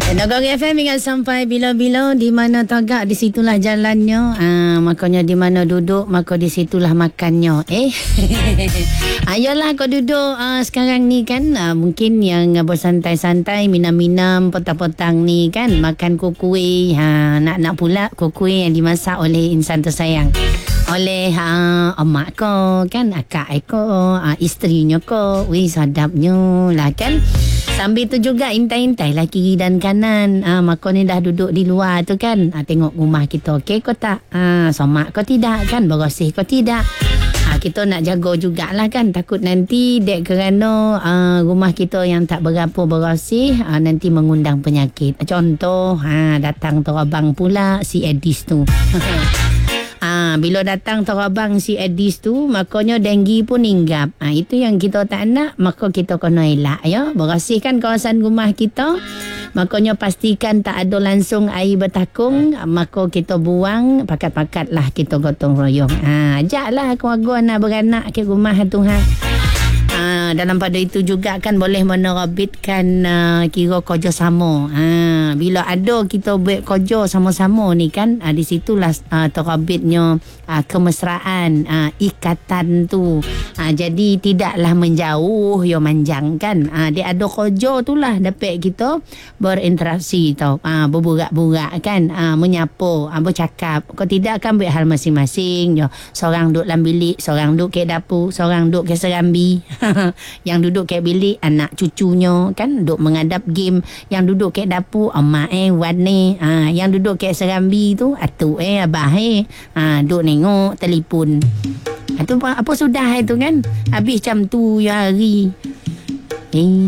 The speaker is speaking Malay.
Nagari FM ingat sampai bila-bila, di mana tagak di situlah jalannya, makanya di mana duduk maka di situlah makannya. Ayolah kau duduk sekarang ni kan, mungkin yang bersantai-santai minum-minum petang-petang ni kan, makan kukuih, nak pula kukuih yang dimasak oleh insan tersayang, oleh emak ko kan, akak ko, isterinya ko. Wih, sadapnya lah kan. Sambil tu juga intai-intai lah kiri dan kanan. Maka ni dah duduk di luar tu kan, tengok rumah kita okey ko tak, somak ko tidak kan, bersih ko tidak. Kita nak jaga jugalah kan, takut nanti dek kerana rumah kita yang tak berapa bersih, nanti mengundang penyakit. Contoh datang terabang pula si Edis tu. Bila datang terabang si Edis tu, makanya denggi pun hinggap. Itu yang kita tak nak, maka kita kena elak ya. Bersihkan kawasan rumah kita. Makanya pastikan tak ada langsung air bertakung, maka kita buang, pakat-pakatlah kita gotong royong. Ajaklah keluarga nak beranak ke rumah Tuhan. Dalam pada itu juga kan boleh menerbitkan kira kerjasama. Bila ada kita buat kerja sama-sama ni kan, di situlah terbitnya kemesraan, ikatan tu. Jadi tidaklah menjauh yo manjang kan. Dia ada kerja tu lah dapat kita berinteraksi tau, berburak-burak kan, menyapa, bercakap. Kau tidak kan buat hal masing-masing yo. Seorang duduk dalam bilik, seorang duduk ke dapur, seorang duduk ke serambi. Yang duduk kat bilik anak cucunya kan duduk menghadap game, yang duduk kat dapur emak wan ni, yang duduk kat serambi tu atuk abah duduk tengok telefon. Itu apa sudah itu kan, habis macam tu ya hari.